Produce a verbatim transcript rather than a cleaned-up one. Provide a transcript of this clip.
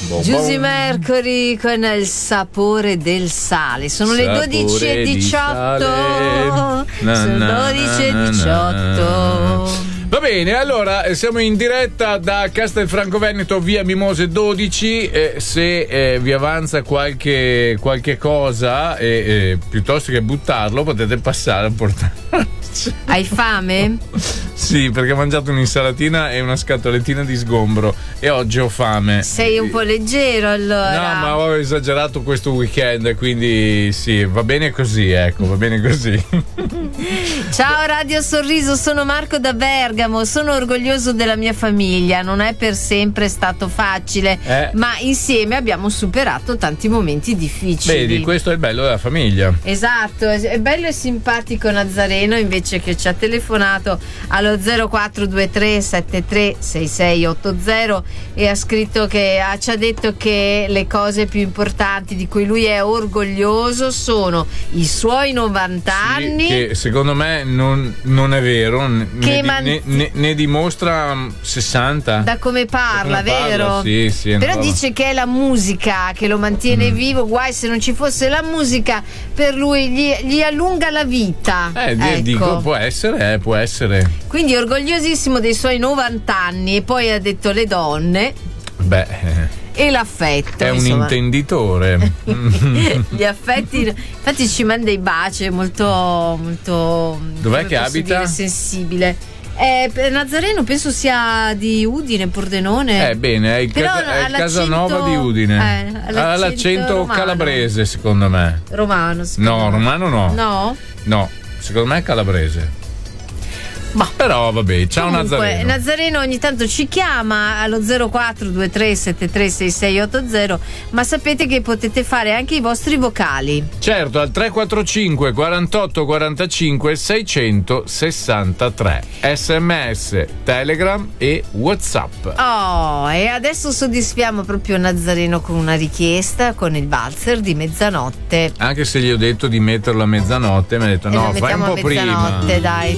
Giusy Mercury con il sapore del sale. Sono sapore le dodici e diciotto. Sono dodici e diciotto. Va bene, allora siamo in diretta da Castelfranco Veneto, via Mimose dodici. Eh, se eh, vi avanza qualche, qualche cosa, eh, eh, piuttosto che buttarlo, potete passare a portare. Hai fame? Sì, perché ho mangiato un'insalatina e una scatolettina di sgombro e oggi ho fame. Sei un po' leggero allora. No, ma ho esagerato questo weekend, quindi sì, va bene così, ecco, va bene così. Ciao Radio Sorriso, sono Marco da Bergamo, sono orgoglioso della mia famiglia, non è per sempre stato facile, eh. ma insieme abbiamo superato tanti momenti difficili. Vedi, questo è il bello della famiglia. Esatto, è bello e simpatico Nazareno invece che ci ha telefonato allo zero quattro due tre sette tre sei sei otto zero e ha scritto che ha, ci ha detto che le cose più importanti di cui lui è orgoglioso sono i suoi novanta anni, sì, che secondo me non, non è vero, ne, che ne, man- ne, ne, ne dimostra sessanta da come parla, da come vero? Parla, sì, sì, però no. Dice che è la musica che lo mantiene mm. vivo, guai se non ci fosse la musica, per lui gli, gli allunga la vita. Eh, ecco. dico, può essere, eh, può essere. Quindi orgogliosissimo dei suoi novanta anni e poi ha detto le donne. Beh. E l'affetto è insomma. Un intenditore. Gli affetti, infatti ci manda i baci, è molto molto dov'è che abita? Dire, sensibile. Eh, Nazareno penso sia di Udine, Pordenone. Eh bene, è il, casa, è il Casanova di Udine. Eh, all'accento, ha l'accento romano. Calabrese secondo me. Romano no, me. romano no. No? No, secondo me è calabrese. Ma però vabbè, ciao. Comunque, Nazareno. Nazareno ogni tanto ci chiama allo zero quattro due tre sette tre sei sei otto zero, ma sapete che potete fare anche i vostri vocali. Certo, al tre quattro cinque quarantotto quarantacinque seicentosessantatré. sms, Telegram e WhatsApp. Oh, e adesso soddisfiamo proprio Nazareno con una richiesta, con il valzer di mezzanotte. Anche se gli ho detto di metterlo a mezzanotte, mi ha detto e no, fai un po' prima. Dai.